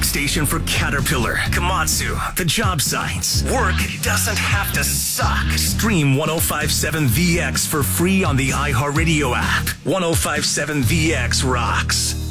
talk station for Caterpillar, Komatsu, the job sites. Work doesn't have to suck. Stream 1057 VX for free on the iHeartRadio app. 1057 VX rocks.